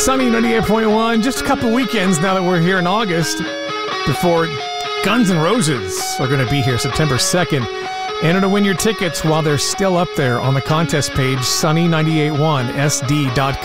Sunny 98.1. Just a couple weekends now that we're here in August before Guns N' Roses are going to be here September 2nd. Enter to win your tickets while they're still up there on the contest page, sunny981sd.com.